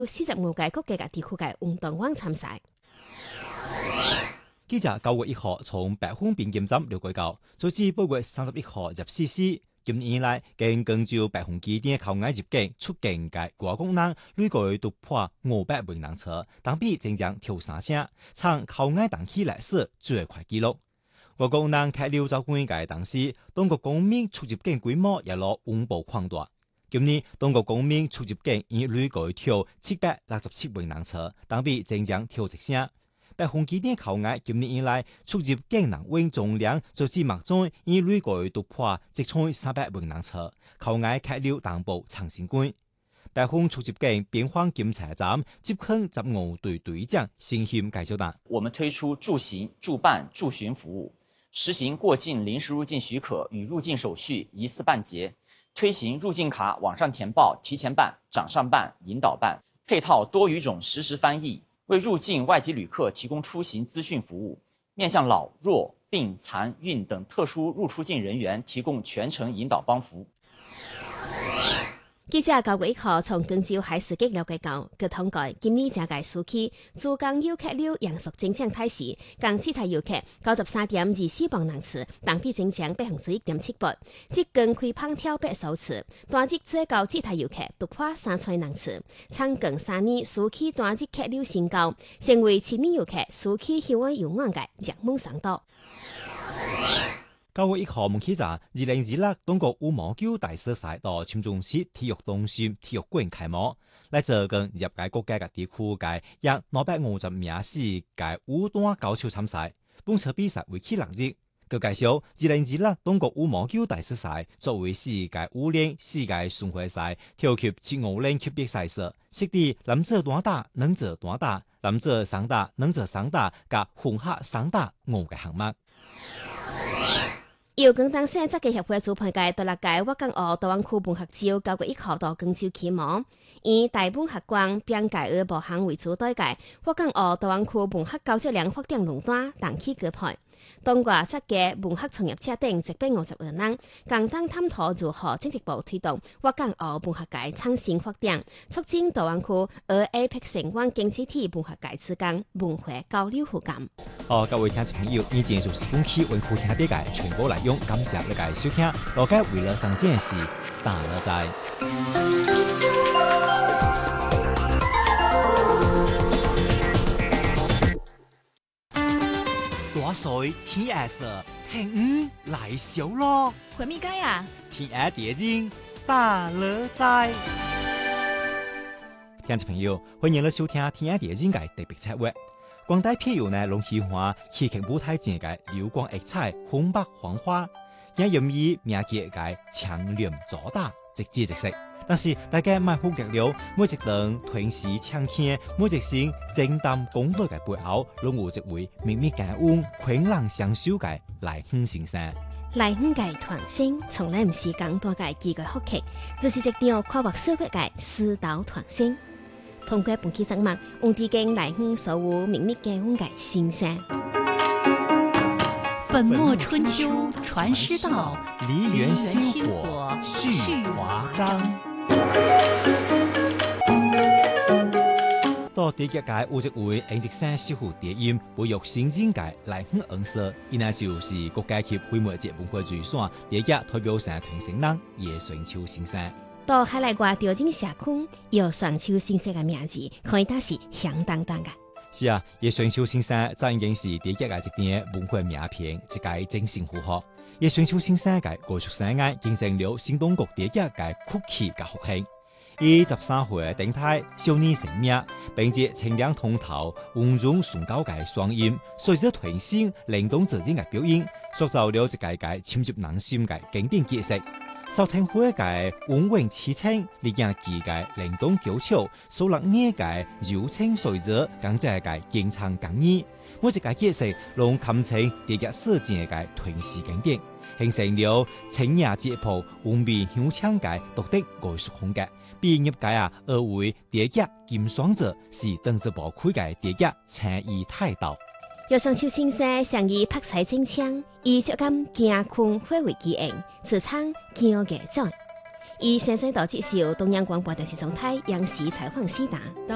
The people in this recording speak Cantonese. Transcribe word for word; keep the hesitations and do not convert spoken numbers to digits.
四十五屆各界嘅地區嘅運動員參賽。 記者九月一號從白虎邊檢站了解到，截至八月三十一號入市時，今年以來經根據白虎基地口岸入境出境嘅外國人累計突破五百名人次，當比正將跳三成，創口岸當期來說最快紀錄。外國人客流走關嘅當時，當局公民出入境規模也落穩步擴大。今年當局公民出入境已累計跳七百六十七名人次，當比正將跳一成。白虎基地口岸今年以來出入境人員總量截至目前已累計突破一千三百名人次，口岸客流同步創新高。白虎出入境邊防檢查站接近十五隊隊長新謙介紹道： 我們推出駐行、駐辦、駐巡服務，實行過境臨時入境許可與入境手續一次辦結，推行入境卡網上填報、提前辦、掌上辦、引導辦，配套多語種實時翻譯。為入境外籍旅客提供出行資訊服務，面向老弱病殘孕等特殊入出境人員提供全程引導幫扶。 記者九月一號從廣州海事局了解到，據統計，今年這個時期珠江遊客流陽屬正常態勢，港其他遊客九十三點二四萬人次，同比增長百分之一點七八，即更開放跳百首次，單日最高其他遊客突破三千人次，創近三年暑期單日客流新高，成為市民遊客暑期休閒遊玩嘅熱門商道。 九月一號門起站，二零二六中國羽毛球大師賽到深圳市體育中心體育館開幕，來自跟業界各界嘅地區界約兩百五十名世界羽單高手參賽，本場比賽為期六日。據介紹，二零二六中國羽毛球大師賽作為世界羽聯世界巡迴賽跳級七五零級別賽事，設定男子單打、女子單打、男子雙打、女子雙打及混合雙打五個項目。 由廣東省職業協會主辦嘅第六屆粵港澳大灣區文學節九月一號到廣州開幕，以大文學館邊界二部行為主題嘅粵港澳大灣區文學高質量發展論壇同期舉辦。當過職嘅文學從業者等一百五十二人，共同探討如何進一步推動粵港澳文學界創新發展，促進大灣區和 A P E C 成員經濟體文學界之間文化交流互鑑。 好，各位聽眾朋友，以前就是本期文庫聽啲嘅全部內容，感謝你嘅收聽。羅家為了上件事，大家在。大水天下事，聽五來小咯。 回咪街啊？ 天下地經大樂在。聽眾朋友，歡迎你收聽天下地經嘅特別策劃。廣大朋友呢，攏喜歡戲劇舞台前嘅流光溢彩、紅白黃花，也容易名節嘅強連左打，直接直食。但是大家買好劇了，每一段團時唱天，每一聲正當公道嘅背後，攏有一位秘密感恩、困難相守嘅來亨先生。 來亨嘅團聲從來唔是講多嘅幾個學劇，就是一條跨越社會嘅師道團聲。通過本期節目，我哋經來亨所有秘密感恩嘅先生。 粉墨春秋傳師道， 梨園星火續華章。到第一屆有一位演職生守護電音培育先進界來亨恩師，伊那就是國家級非物質文化遺產第一代表社團成人葉順秋先生。 到海內外調整社區，葉順秋先生嘅名字可以打是響當當嘅。 是啊，葉順秋先生早已經是第一屆一年文化名片，一屆正式符合。葉順秋先生嘅藝術生涯見證了新中國第一屆曲奇嘅復興。以十三歲登台少年成名，並且清亮通透、溫潤崇高嘅雙音，隨着團聲靈動自然嘅表演，塑造了一屆屆深入人心嘅經典角色。收聽會嘅溫文馳情，力壓技嘅靈動巧巧，收錄呢嘅柔情隨着，更加嘅經常感意。每一個角色攏堪稱第一世紀嘅團時經典，形成了清雅節譜、溫味香香嘅獨特藝術風格。比業界啊，而為第一金雙者是當之無愧嘅第一誠意態度。 葉順秋先生常以拍彩正槍，以觸感驚困會為基因，自稱叫嘅在。以先生到接受中央廣播電視總台央視採訪時答。